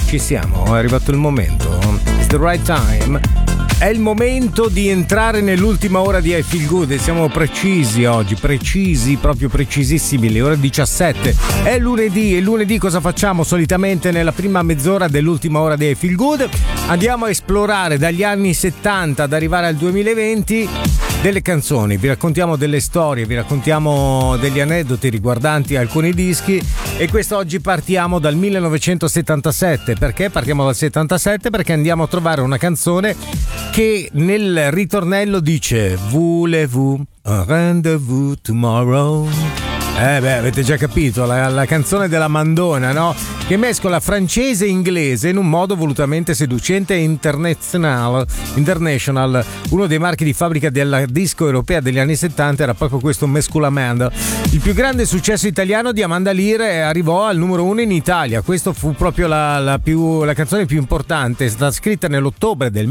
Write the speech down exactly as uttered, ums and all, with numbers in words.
Ci siamo, è arrivato il momento. It's the right time. È il momento di entrare nell'ultima ora di I Feel Good e siamo precisi oggi, precisi, proprio precisissimi, le ore diciassette. È lunedì e lunedì cosa facciamo solitamente nella prima mezz'ora dell'ultima ora di I Feel Good? Andiamo a esplorare dagli anni settanta ad arrivare al duemilaventi delle canzoni, vi raccontiamo delle storie, vi raccontiamo degli aneddoti riguardanti alcuni dischi e quest'oggi partiamo dal millenovecentosettantasette. Perché partiamo dal settantasette? Perché andiamo a trovare una canzone che nel ritornello dice Voulez-vous un rendezvous tomorrow? Eh beh, avete già capito, la, la canzone della Mandona, no? Che mescola francese e inglese in un modo volutamente seducente e international. International. Uno dei marchi di fabbrica della disco europea degli anni settanta era proprio questo mescolamento. Il più grande successo italiano di Amanda Lear arrivò al numero uno in Italia. Questo fu proprio la, la, più, la canzone più importante, è stata scritta nell'ottobre del